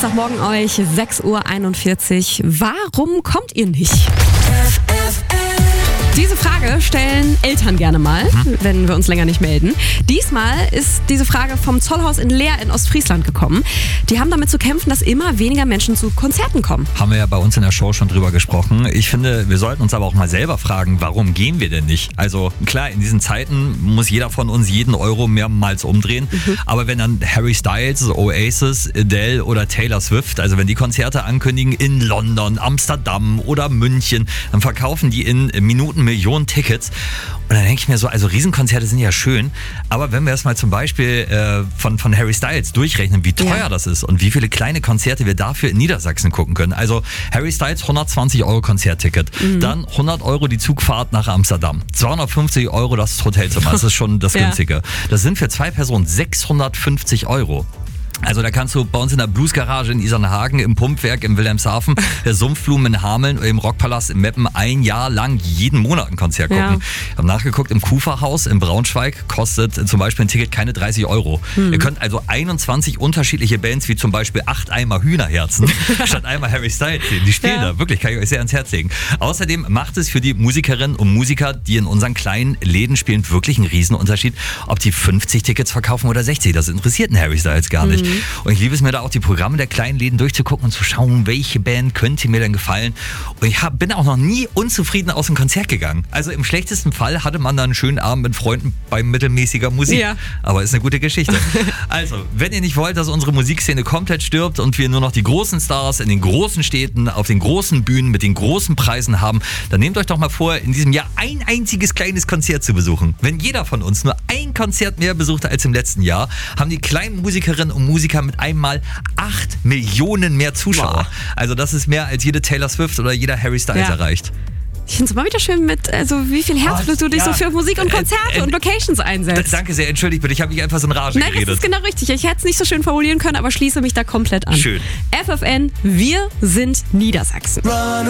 Dienstagmorgen euch, 6:41 Uhr. Warum kommt ihr nicht? Diese Frage stellen Eltern gerne mal, wenn wir uns länger nicht melden. Diesmal ist diese Frage vom Zollhaus in Leer in Ostfriesland gekommen. Die haben damit zu kämpfen, dass immer weniger Menschen zu Konzerten kommen. Haben wir ja bei uns in der Show schon drüber gesprochen. Ich finde, wir sollten uns aber auch mal selber fragen, warum gehen wir denn nicht? Also klar, in diesen Zeiten muss jeder von uns jeden Euro mehrmals umdrehen. Aber wenn dann Harry Styles, Oasis, Adele oder Taylor Swift, also wenn die Konzerte ankündigen in London, Amsterdam oder München, dann verkaufen die in Minuten Millionen Tickets. Und dann denke ich mir so, also Riesenkonzerte sind ja schön, aber wenn wir das mal zum Beispiel von Harry Styles durchrechnen, wie teuer das ist und wie viele kleine Konzerte wir dafür in Niedersachsen gucken können. Also Harry Styles 120 € Konzertticket, dann 100 € die Zugfahrt nach Amsterdam, 250 € das Hotelzimmer, das ist schon das Günstige. Das sind für 2 Personen 650 €. Also da kannst du bei uns in der Bluesgarage in Isernhagen, im Pumpwerk in Wilhelmshaven, der Sumpfblumen in Hameln oder im Rockpalast in Meppen 1 Jahr lang jeden Monat ein Konzert gucken. Ja. Ich habe nachgeguckt, im Kuferhaus in Braunschweig kostet zum Beispiel ein Ticket keine 30 €. Ihr könnt also 21 unterschiedliche Bands wie zum Beispiel 8 Eimer Hühnerherzen statt einmal Harry Styles sehen. Die spielen da, wirklich, kann ich euch sehr ans Herz legen. Außerdem macht es für die Musikerinnen und Musiker, die in unseren kleinen Läden spielen, wirklich einen Riesenunterschied, ob die 50 Tickets verkaufen oder 60. Das interessiert einen Harry Styles gar nicht. Und ich liebe es mir da auch, die Programme der kleinen Läden durchzugucken und zu schauen, welche Band könnte mir denn gefallen. Und ich bin auch noch nie unzufrieden aus dem Konzert gegangen. Also im schlechtesten Fall hatte man dann einen schönen Abend mit Freunden bei mittelmäßiger Musik. Ja. Aber ist eine gute Geschichte. Also, wenn ihr nicht wollt, dass unsere Musikszene komplett stirbt und wir nur noch die großen Stars in den großen Städten, auf den großen Bühnen mit den großen Preisen haben, dann nehmt euch doch mal vor, in diesem Jahr ein einziges kleines Konzert zu besuchen. Wenn jeder von uns nur ein Konzert mehr besuchte als im letzten Jahr, haben die kleinen Musikerinnen und Musiker mit einmal 8 Millionen mehr Zuschauer. Wow. Also das ist mehr als jede Taylor Swift oder jeder Harry Styles erreicht. Ich finde es immer wieder schön, wie viel Herzblut du dich so für Musik und Konzerte und Locations einsetzt. Danke sehr, entschuldigt bitte, ich habe mich einfach so in Rage geredet. Das ist genau richtig. Ich hätte es nicht so schön formulieren können, aber schließe mich da komplett an. Schön. FFN, wir sind Niedersachsen.